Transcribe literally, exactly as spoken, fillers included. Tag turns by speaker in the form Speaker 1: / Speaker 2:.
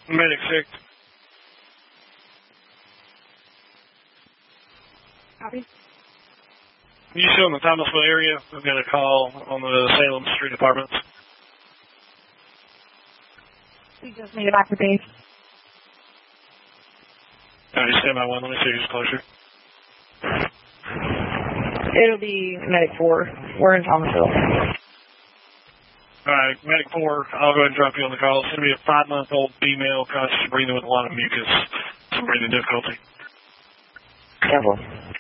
Speaker 1: Medic six.
Speaker 2: Copy.
Speaker 1: You still in the Thomasville area? I've got a call on the Salem Street Apartments.
Speaker 2: We just made it back to base.
Speaker 1: All right, stand by one. Let me see who's closer.
Speaker 2: It'll be Medic four. We're in Thomasville.
Speaker 1: All right, Medic four, I'll go ahead and drop you on the call. It's going to be a five-month-old female conscious breathing with a lot of mucus. Some breathing difficulty.
Speaker 2: Careful.